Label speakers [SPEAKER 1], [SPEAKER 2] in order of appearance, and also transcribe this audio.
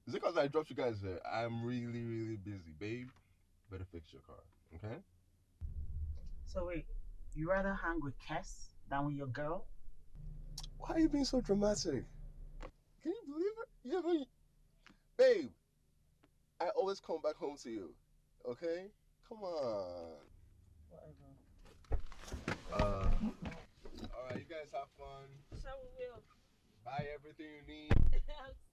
[SPEAKER 1] Is it because I dropped you guys there? I'm really, really busy, babe. Better fix your car, okay?
[SPEAKER 2] So wait, you rather hang with Cass than with your girl?
[SPEAKER 1] Why are you being so dramatic? Can you believe it? You ever, babe? I always come back home to you, okay? Come on.
[SPEAKER 2] Whatever.
[SPEAKER 1] Uh, all right, you guys have fun.
[SPEAKER 3] So we will.
[SPEAKER 1] Buy everything you need.